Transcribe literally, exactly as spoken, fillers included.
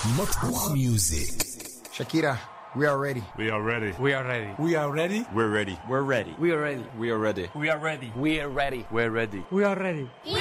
مطبخ ميوزك. Shakira, we are ready. We are ready. We are ready. We are ready. We're ready. We're ready. We are ready. We are ready. We are ready. We are ready. We're ready. We're ready. We are ready.